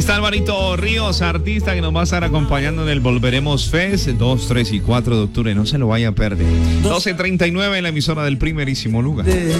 está Alvarito Ríos, artista que nos va a estar acompañando en el Volveremos Fest 2, 3 y 4 de octubre. No se lo vaya a perder. 12:39 en la emisora del primerísimo lugar.